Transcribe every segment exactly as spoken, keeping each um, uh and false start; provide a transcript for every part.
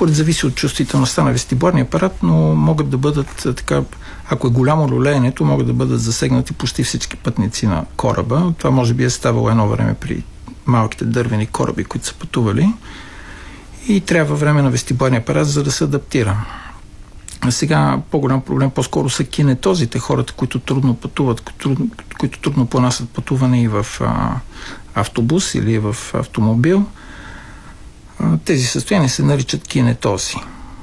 Според зависи от чувствителността на вестибуларния апарат, но могат да бъдат така, ако е голямо люлеенето, могат да бъдат засегнати почти всички пътници на кораба. Това може би е ставало едно време при малките дървени кораби, които са пътували. И трябва време на вестибуларния апарат, за да се адаптира. А сега по-голям проблем по-скоро са кинетозите, хората, които трудно пътуват, които, които трудно понасят пътуване и в а, автобус или в автомобил. А, тези състояния се наричат кинетози.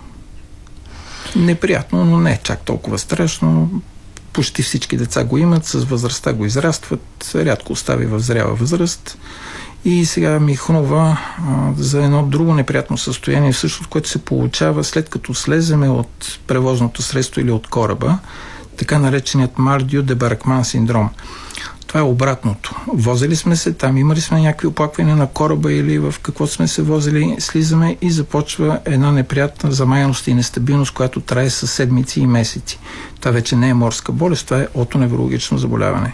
Неприятно, но не е чак толкова страшно. Почти всички деца го имат, с възрастта го израстват, рядко остави в зряла възраст. И сега ми хрумва а, за едно друго неприятно състояние, всъщност, което се получава след като слеземе от превозното средство или от кораба, така нареченият Мардио-Дебаркман синдром. Това е обратното. Возили сме се, там имали сме някакви оплаквания на кораба или в какво сме се возили, слизаме и започва една неприятна замаяност и нестабилност, която трае със седмици и месеци. Това вече не е морска болест, това е отоневрологично заболяване.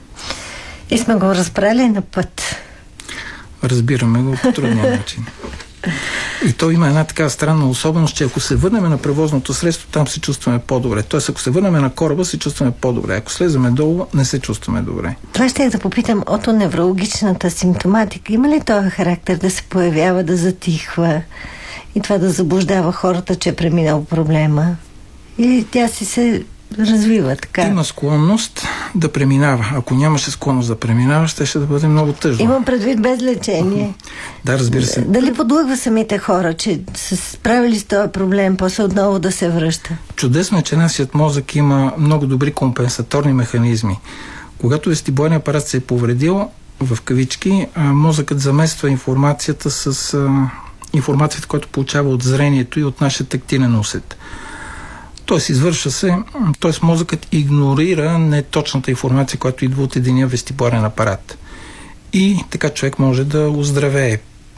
И сме го разпрали на път. Разбираме го по трудния начин. И то има една така странна особеност, че ако се върнем на превозното средство, там се чувстваме по-добре. Тоест, ако се върнем на кораба, се чувстваме по-добре. Ако слеземе долу, не се чувстваме добре. Това ще да попитам, отоневрологичната симптоматика има ли този характер да се появява, да затихва и това да заблуждава хората, че е преминал проблема? Или тя си се развива така? Има склонност да преминава. Ако нямаше склонност да преминава, ще ще да бъде много тъжно. Имам предвид без лечение. Да, разбира се. Дали подлъгва самите хора, че са справили с този проблем, после отново да се връща? Чудесно е, че нашият мозък има много добри компенсаторни механизми. Когато вестибуларният апарат се е повредил, в кавички, мозъкът замества информацията с а, информацията, която получава от зрението и от нашия тактилен усет. Тоест, извършва се, т.е. мозъкът игнорира неточната информация, която идва от единия вестибуларен апарат. И така човек може да оздравее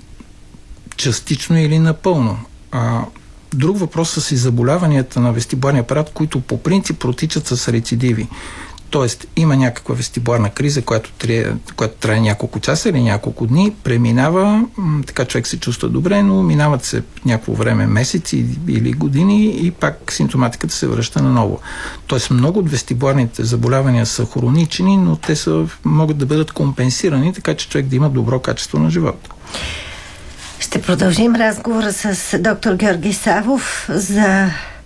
частично или напълно. А, друг въпрос са си заболяванията на вестибуларния апарат, които по принцип протичат с рецидиви. Тоест, има някаква вестибуларна криза, която трае, която трае няколко часа или няколко дни, преминава, така човек се чувства добре, но минават се някакво време, месеци или години и пак симптоматиката се връща наново. Тоест, много от вестибуларните заболявания са хронични, но те са, могат да бъдат компенсирани, така че човек да има добро качество на живота. Ще продължим разговора с доктор Георги Савов за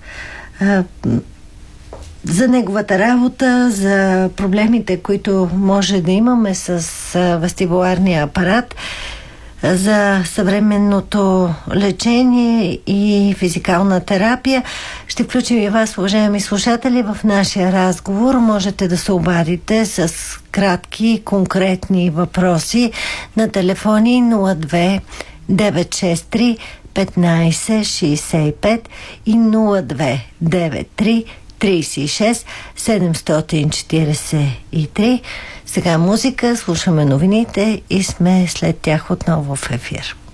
за неговата работа, за проблемите, които може да имаме с вестибуларния апарат, за съвременното лечение и физикална терапия. Ще включим и вас, уважаеми слушатели, в нашия разговор. Можете да се обадите с кратки, конкретни въпроси на телефони нула две девет шест три петнайсет шейсет и пет и нула две девет три трийсет и шест седемстотин четирийсет и три. Сега музика, слушаме новините и сме след тях отново в ефир.